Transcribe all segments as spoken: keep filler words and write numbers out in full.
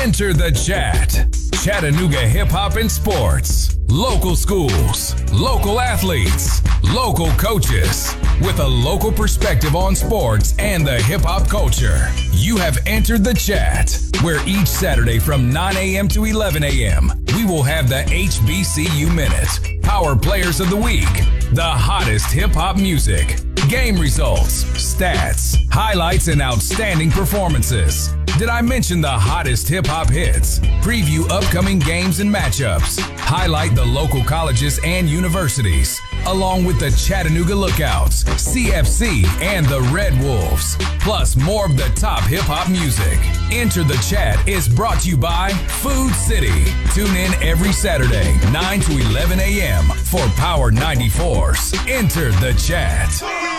Enter the chat. Chattanooga hip hop and sports. Local schools, local athletes, local coaches, with a local perspective on sports and the hip hop culture. You have entered the chat, where each Saturday from nine a.m. to eleven a.m., we will have the H B C U Minute, Power Players of the Week, the hottest hip hop music, game results, stats, highlights, and outstanding performances. Did I mention the hottest hip hop hits? Preview upcoming games and matchups. Highlight the local colleges and universities, along with the Chattanooga Lookouts, C F C, and the Red Wolves. Plus more of the top hip hop music. Enter the Chat is brought to you by Food City. Tune in every Saturday, nine to eleven a.m. for Power ninety-four's Enter the Chat.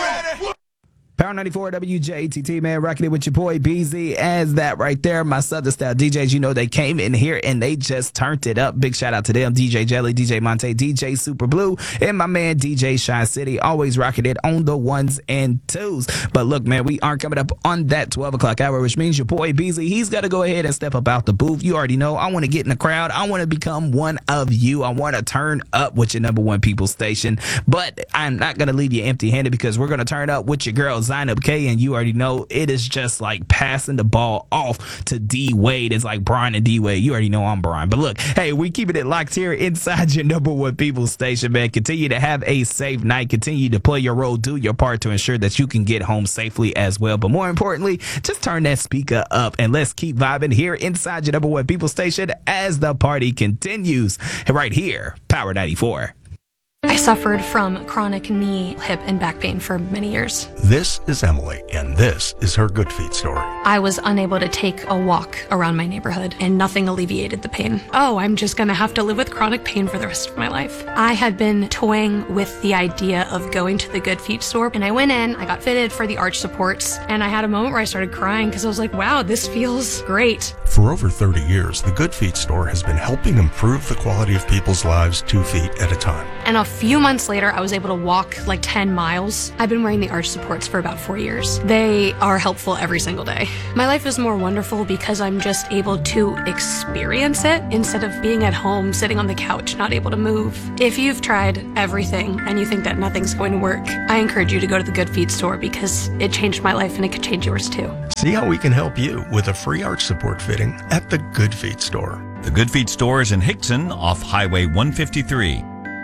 Power ninety-four W J T T, man, rocking it with your boy B Z. As that right there, my Southern Style D Js, you know, they came in here and they just turned it up. Big shout out to them, D J Jelly, D J Monte, D J Super Blue, and my man D J Shine City, always rocking it on the ones and twos. But look, man, we aren't coming up on that twelve o'clock hour, which means your boy B Z, he's got to go ahead and step up out the booth. You already know, I want to get in the crowd. I want to become one of you. I want to turn up with your number one people station. But I'm not going to leave you empty handed, because we're going to turn up with your girl, Zainab K, and you already know it is just like passing the ball off to D Wade. It's like Brian and D Wade. You already know I'm Brian. But look, hey, we keeping it locked here inside your number one people station, man. Continue to have a safe night. Continue to play your role, do your part to ensure that you can get home safely as well. But more importantly, just turn that speaker up and let's keep vibing here inside your number one people station as the party continues right here, Power ninety-four. I suffered from chronic knee, hip, and back pain for many years. This is Emily, and this is her Good Feet story. I was unable to take a walk around my neighborhood, and nothing alleviated the pain. Oh, I'm just gonna have to live with chronic pain for the rest of my life. I had been toying with the idea of going to the Good Feet store, and I went in, I got fitted for the arch supports, and I had a moment where I started crying because I was like, wow, this feels great. For over thirty years, the Good Feet store has been helping improve the quality of people's lives two feet at a time. And a few months later, I was able to walk like ten miles. I've been wearing the arch supports for about four years. They are helpful every single day. My life is more wonderful because I'm just able to experience it instead of being at home, sitting on the couch, not able to move. If you've tried everything and you think that nothing's going to work, I encourage you to go to the Good Feet store, because it changed my life and it could change yours too. See how we can help you with a free arch support fitting at the Good Feet store. The Good Feet store is in Hickson off Highway one fifty-three.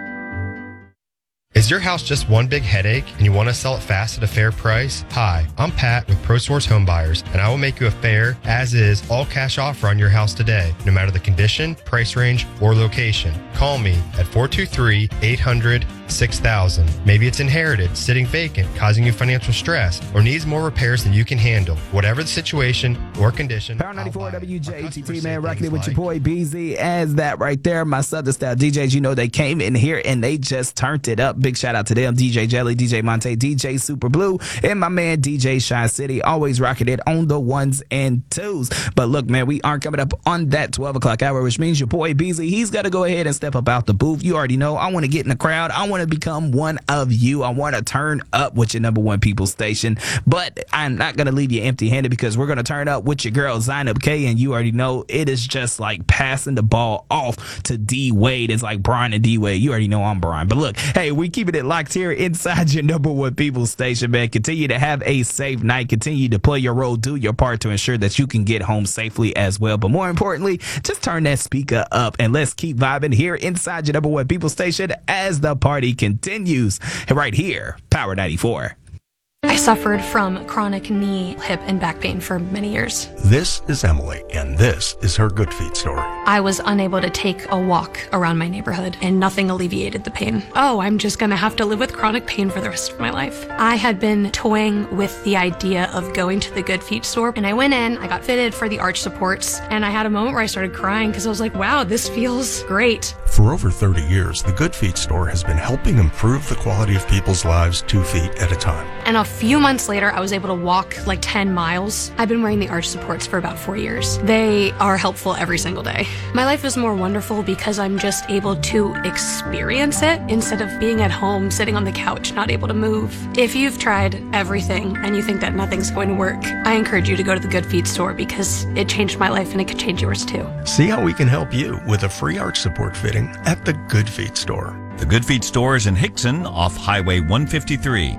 Is your house just one big headache and you want to sell it fast at a fair price? Hi, I'm Pat with ProSource Home Buyers, and I will make you a fair, as-is, all-cash offer on your house today, no matter the condition, price range, or location. Call me at four two three, eight hundred, six thousand. Maybe it's inherited, sitting vacant, causing you financial stress, or needs more repairs than you can handle. Whatever the situation or condition. Power ninety-four W J T T, man, rocking it with your boy B Z. As that right there, my Southern Style D Js, you know, they came in here and they just turned it up. Big shout out to them, D J Jelly, D J Monte, D J Super Blue, and my man D J Shine City, always rocking it on the ones and twos. But look, man, we aren't coming up on that twelve o'clock hour, which means your boy B Z, he's got to go ahead and step up out the booth. You already know, I want to get in the crowd. I want to become one of you. I want to turn up with your number one people station. But I'm not going to leave you empty handed, because we're going to turn up with your girl Zainab K, and you already know it is just like passing the ball off to D Wade. It's like Brian and D Wade. You already know I'm Brian. But look, hey, we keeping it locked here inside your number one people station, man. Continue to have a safe night. Continue to play your role, do your part to ensure that you can get home safely as well. But more importantly, just turn that speaker up and let's keep vibing here inside your number one people station as the party continues right here, Power ninety-four. I suffered from chronic knee, hip, and back pain for many years. This is Emily, and this is her Good Feet story. I was unable to take a walk around my neighborhood, and nothing alleviated the pain. Oh, I'm just gonna have to live with chronic pain for the rest of my life. I had been toying with the idea of going to the Good Feet store, and I went in, I got fitted for the arch supports, and I had a moment where I started crying because I was like, wow, this feels great. For over thirty years, the Good Feet store has been helping improve the quality of people's lives two feet at a time. And a few months later, I was able to walk like ten miles. I've been wearing the arch supports for about four years. They are helpful every single day. My life is more wonderful because I'm just able to experience it instead of being at home, sitting on the couch, not able to move. If you've tried everything and you think that nothing's going to work, I encourage you to go to the Good Feet store because it changed my life and it could change yours too. See how we can help you with a free arch support fitting at the Good Feet store. The Good Feet store is in Hickson off Highway one fifty-three.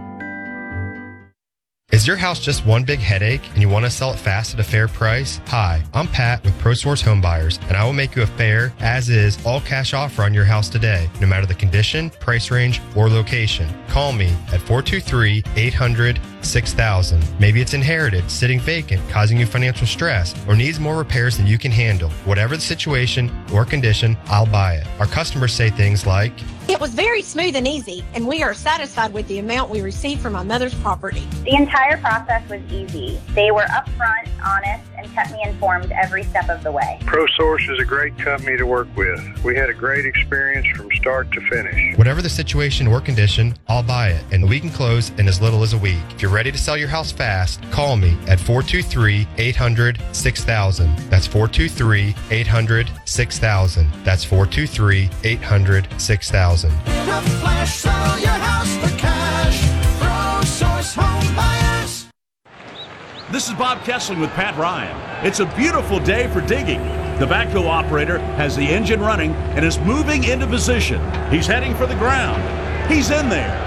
Is your house just one big headache and you want to sell it fast at a fair price? Hi, I'm Pat with ProSource Home Buyers, and I will make you a fair, as-is, all-cash offer on your house today, no matter the condition, price range, or location. Call me at four two three, eight hundred, six thousand. Maybe it's inherited, sitting vacant, causing you financial stress, or needs more repairs than you can handle. Whatever the situation or condition, I'll buy it. Our customers say things like, "It was very smooth and easy, and we are satisfied with the amount we received from my mother's property." The entire process was easy. They were upfront, honest, and kept me informed every step of the way. ProSource is a great company to work with. We had a great experience from start to finish. Whatever the situation or condition, I'll buy it, and we can close in as little as a week. If you're ready to sell your house fast, call me at four two three, eight hundred, six thousand. That's four two three, eight hundred, six thousand. That's four two three, eight hundred, six thousand. The flash, sell your house for cash. ProSource Home Buyers. This is Bob Kessling with Pat Ryan. It's a beautiful day for digging. The backhoe operator has the engine running and is moving into position. He's heading for the ground. He's in there.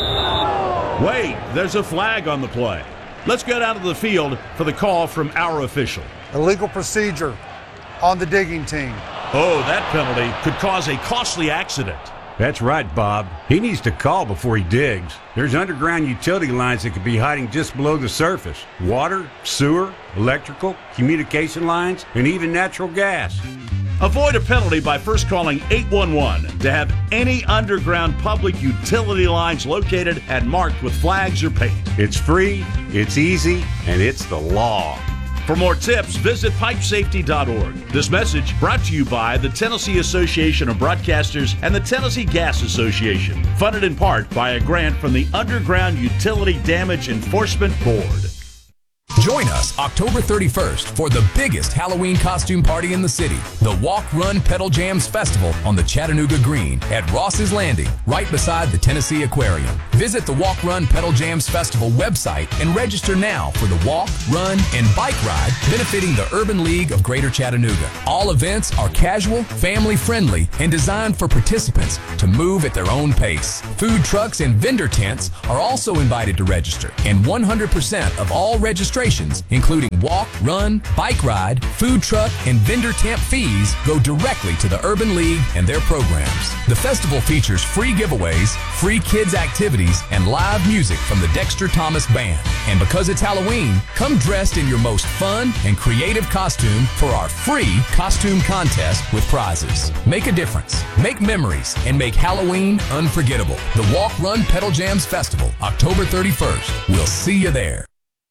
Wait, there's a flag on the play. Let's go down to the field for the call from our official. Illegal procedure on the digging team. Oh, that penalty could cause a costly accident. That's right, Bob. He needs to call before he digs. There's underground utility lines that could be hiding just below the surface. Water, sewer, electrical, communication lines, and even natural gas. Avoid a penalty by first calling eight one one to have any underground public utility lines located and marked with flags or paint. It's free, it's easy, and it's the law. For more tips, visit pipe safety dot org. This message brought to you by the Tennessee Association of Broadcasters and the Tennessee Gas Association, funded in part by a grant from the Underground Utility Damage Enforcement Board. Join us October thirty-first for the biggest Halloween costume party in the city, the Walk, Run, Pedal Jams Festival on the Chattanooga Green at Ross's Landing, right beside the Tennessee Aquarium. Visit the Walk, Run, Pedal Jams Festival website and register now for the walk, run, and bike ride benefiting the Urban League of Greater Chattanooga. All events are casual, family-friendly, and designed for participants to move at their own pace. Food trucks and vendor tents are also invited to register, and one hundred percent of all registrations, including walk, run, bike ride, food truck, and vendor tent fees, go directly to the Urban League and their programs. The festival features free giveaways, free kids activities, and live music from the Dexter Thomas Band. And because it's Halloween, come dressed in your most fun and creative costume for our free costume contest with prizes. Make a difference, make memories, and make Halloween unforgettable. The Walk, Run, Pedal Jams Festival, October thirty-first. We'll see you there.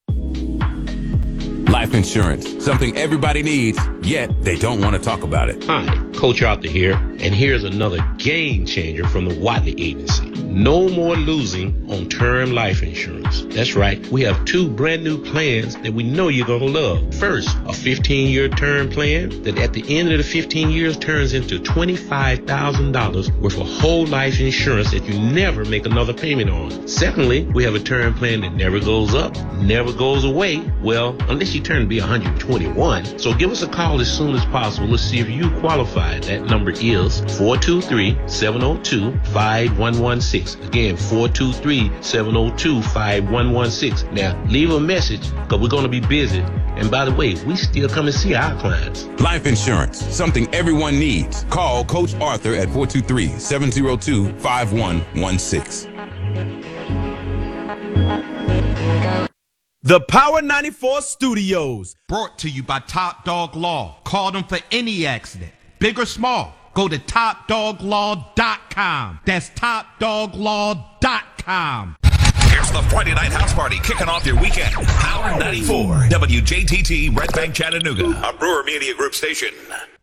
Life insurance, something everybody needs, yet they don't want to talk about it. Hi, Coach Arthur here, and here's another game changer from the Watley Agency. No more losing on term life insurance. That's right, we have two brand new plans that we know you're going to love. First, a fifteen-year term plan that at the end of the fifteen years turns into twenty-five thousand dollars worth of whole life insurance that you never make another payment on. Secondly, we have a term plan that never goes up, never goes away, well, unless you turn to be one hundred twenty-one. So give us a call as soon as possible. Let's see if you qualify. That number is four two three, seven oh two, five one one six. Again, four two three, seven oh two, five one one six. Now, leave a message because we're going to be busy. And by the way, we still come and see our clients. Life insurance, something everyone needs. Call Coach Arthur at four two three, seven oh two, five one one six. The Power ninety-four Studios, brought to you by Top Dog Law. Call them for any accident, big or small. Go to top dog law dot com. That's top dog law dot com. Here's the Friday Night House Party kicking off your weekend. Power ninety-four, W J T T, Red Bank, Chattanooga, a Brewer Media Group station.